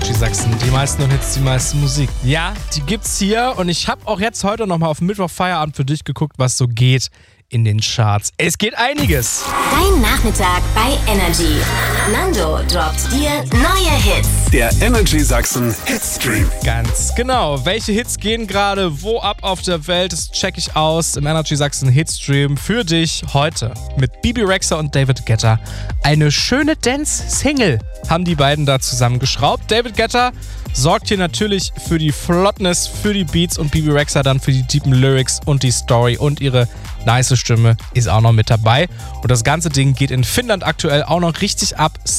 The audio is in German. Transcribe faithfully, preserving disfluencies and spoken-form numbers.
Energy Sachsen. Die meisten Hits, die meiste Musik. Ja, die gibt's hier und ich habe auch jetzt heute nochmal auf Mittwoch Feierabend für dich geguckt, was so geht in den Charts. Es geht einiges. Dein Nachmittag bei Energy. Nando droppt dir neue Hits. Der Energy Sachsen Hitstream. Ganz genau. Welche Hits gehen gerade wo ab auf der Welt? Das check ich aus im Energy Sachsen Hitstream für dich heute mit Bebe Rexha und David Guetta. Eine schöne Dance-Single haben die beiden da zusammengeschraubt. David Guetta sorgt hier natürlich für die Flottness, für die Beats und Bebe Rexha dann für die deepen Lyrics und die Story und ihre nice Stimme ist auch noch mit dabei. Und das ganze Ding geht in Finnland aktuell auch noch richtig ab.